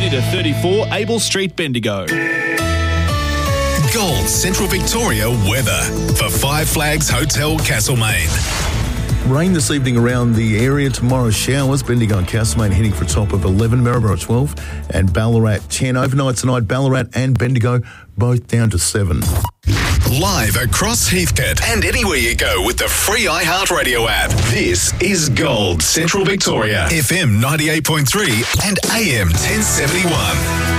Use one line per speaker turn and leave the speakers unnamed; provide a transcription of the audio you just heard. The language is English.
20 to 34 Able Street, Bendigo.
Gold Central Victoria weather for Five Flags Hotel Castlemaine.
Rain this evening around the area. Tomorrow showers. Bendigo and Castlemaine heading for a top of 11. Maryborough 12 and Ballarat 10. Overnight tonight, Ballarat and Bendigo both down to 7.
Live across Heathcote and anywhere you go with the free iHeartRadio app. This is Gold Central Victoria. FM 98.3 and AM 1071.